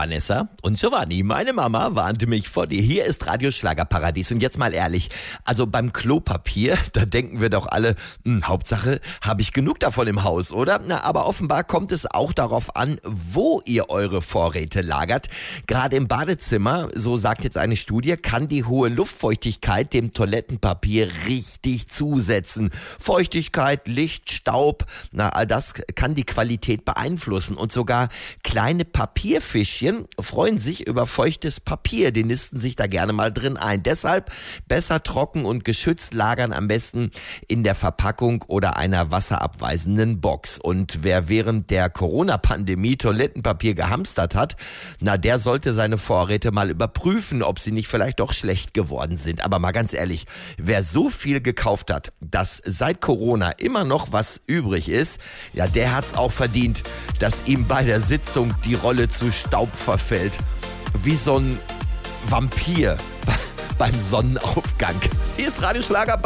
Vanessa und Giovanni, meine Mama warnte mich vor dir. Hier ist Radio Schlagerparadies. Und jetzt mal ehrlich, also beim Klopapier, da denken wir doch alle, Hauptsache, habe ich genug davon im Haus, oder? Na, aber offenbar kommt es auch darauf an, wo ihr eure Vorräte lagert. Gerade im Badezimmer, so sagt jetzt eine Studie, kann die hohe Luftfeuchtigkeit dem Toilettenpapier richtig zusetzen. Feuchtigkeit, Licht, Staub, all das kann die Qualität beeinflussen. Und sogar kleine Papierfischchen freuen sich über feuchtes Papier. Die nisten sich da gerne mal drin ein. Deshalb besser trocken und geschützt lagern, am besten in der Verpackung oder einer wasserabweisenden Box. Und wer während der Corona-Pandemie Toilettenpapier gehamstert hat, der sollte seine Vorräte mal überprüfen, ob sie nicht vielleicht doch schlecht geworden sind. Aber mal ganz ehrlich, wer so viel gekauft hat, dass seit Corona immer noch was übrig ist, ja, der hat's auch verdient, dass ihm bei der Sitzung die Rolle zu Staub verfällt. Wie so ein Vampir beim Sonnenaufgang. Hier ist Radio Schlager.